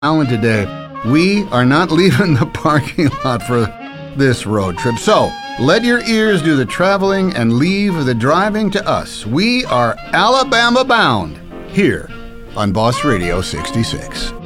Allen today. We are not leaving the parking lot for this road trip. So let your ears do the traveling and leave the driving to us. We are Alabama bound here on Boss Radio 66.